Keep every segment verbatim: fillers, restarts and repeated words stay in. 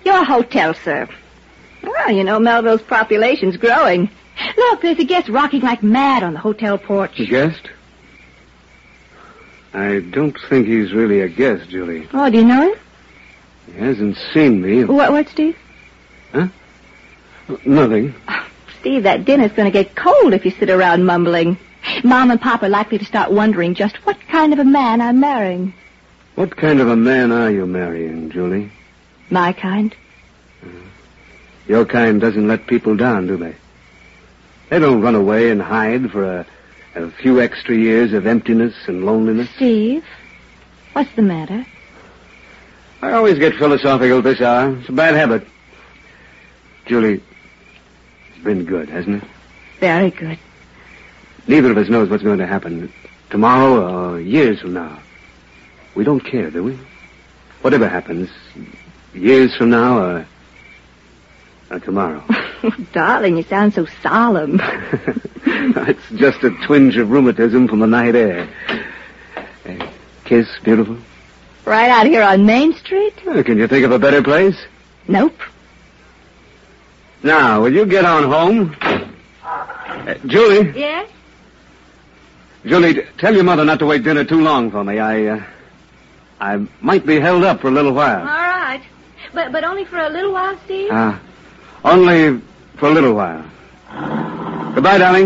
Your hotel, sir. Well, you know, Melville's population's growing. Look, there's a guest rocking like mad on the hotel porch. A guest? I don't think he's really a guest, Julie. Oh, do you know him? He hasn't seen me. What, what, Steve? Huh? Nothing. Oh, Steve, that dinner's going to get cold if you sit around mumbling. Mom and Pop are likely to start wondering just what kind of a man I'm marrying. What kind of a man are you marrying, Julie? My kind. Uh, your kind doesn't let people down, do they? They don't run away and hide for a, a few extra years of emptiness and loneliness. Steve, what's the matter? I always get philosophical at this hour. It's a bad habit. Julie, it's been good, hasn't it? Very good. Neither of us knows what's going to happen tomorrow or years from now. We don't care, do we? Whatever happens, years from now or, or tomorrow. Darling, you sound so solemn. It's just a twinge of rheumatism from the night air. Uh, kiss, beautiful? Right out here on Main Street? Uh, can you think of a better place? Nope. Now, will you get on home? Uh, Julie? Yes? Julie, t- tell your mother not to wait dinner too long for me. I, uh, I might be held up for a little while. All right. But but only for a little while, Steve? Ah, uh, only for a little while. Goodbye, darling.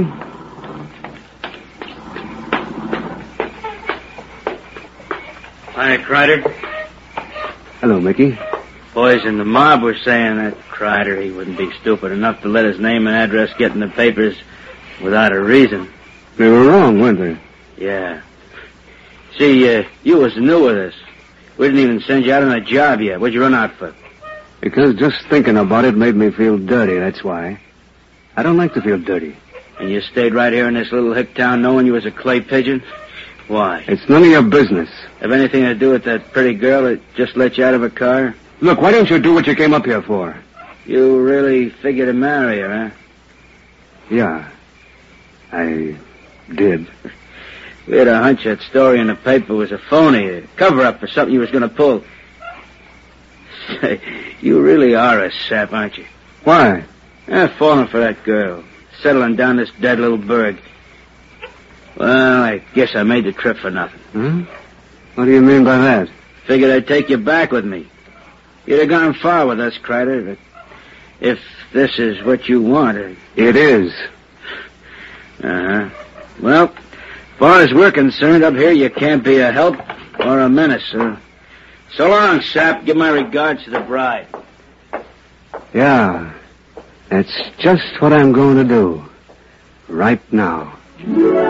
Hi, Kreider. Hello, Mickey. Boys in the mob were saying that Kreider, he wouldn't be stupid enough to let his name and address get in the papers without a reason. They were wrong, weren't they? Yeah. See, uh, you was new with us. We didn't even send you out on a job yet. What'd you run out for? Because just thinking about it made me feel dirty, that's why. I don't like to feel dirty. And you stayed right here in this little hick town knowing you was a clay pigeon? Why? It's none of your business. Have anything to do with that pretty girl that just let you out of a car? Look, why don't you do what you came up here for? You really figure to marry her, huh? Yeah, I did. We had a hunch that story in the paper was a phony, a cover-up for something you was going to pull. Say, you really are a sap, aren't you? Why? Eh, falling for that girl. Settling down this dead little burg. Well, I guess I made the trip for nothing. Hmm? What do you mean by that? Figured I'd take you back with me. You'd have gone far with us, Kreider, but if this is what you want... Uh... It is. Uh-huh. Well, as far as we're concerned, up here you can't be a help or a menace, sir. So long, Sap. Give my regards to the bride. Yeah, that's just what I'm going to do. Right now.